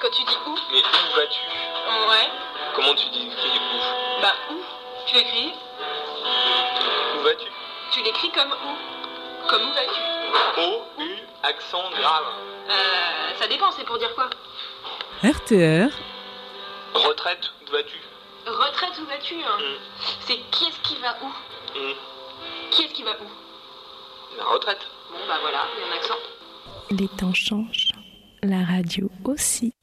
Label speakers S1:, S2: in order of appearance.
S1: Quand tu dis où?
S2: Mais où vas-tu?
S1: Ouais.
S2: Comment tu dis où?
S1: Bah où? Tu l'écris?
S2: Où vas-tu?
S1: Tu l'écris comme où? Comme où vas-tu?
S2: O, U, accent grave.
S1: Ça dépend, c'est pour dire quoi?
S3: RTR.
S2: Retraite, où vas-tu?
S1: Retraite, où vas-tu hein? C'est qui est-ce qui va où? Qui est-ce qui va où?
S2: La retraite.
S1: Bon bah voilà, il y a un accent.
S4: Les temps changent, la radio aussi.